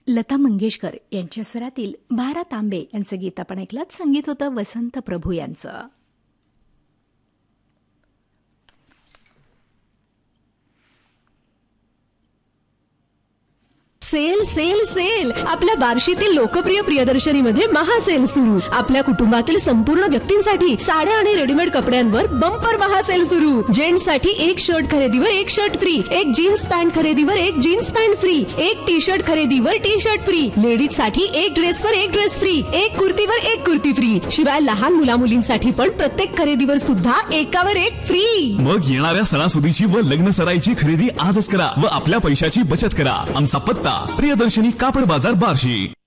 लता मंगेशकर यांच्या स्वरातील भारत तांबे यांचं गीत आपण ऐकलं. संगीत होतं वसंत प्रभू यांचं. सेल सेल सेल आपल्या बार्शीतील लोकप्रिय प्रियदर्शनीमध्ये महासेल सुरू. आपल्या कुटुंबातील संपूर्ण व्यक्तींसाठी साड्या आणि रेडीमेड कपड्यांवर बंपर महासेल सुरू. जेंट्स साठी एक शर्ट खरेदीवर एक शर्ट फ्री, एक जीन्स पॅन्ट खरेदीवर एक जीन्स पॅन्ट फ्री, एक टी शर्ट खरेदीवर टी शर्ट फ्री, लेडीज साठी एक ड्रेसवर एक ड्रेस फ्री, एक कुर्तीवर एक कुर्ती फ्री. शिवाय लहान मुला मुलींसाठी पण प्रत्येक खरेदीवर सुद्धा एकावर एक फ्री. मग येणाऱ्या सणासुदीची व लग्न सराईची खरेदी आजच करा व आपल्या पैशाची बचत करा. आमचा पत्ता प्रियदर्शनी कापड बाजार बार्शी.